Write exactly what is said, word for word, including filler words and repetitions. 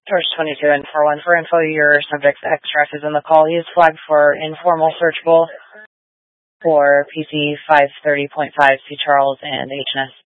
George twenty-two and four one for info, your subject's extract is in the call. He is flagged for informal searchable for P C five thirty point five, C Charles and H N S.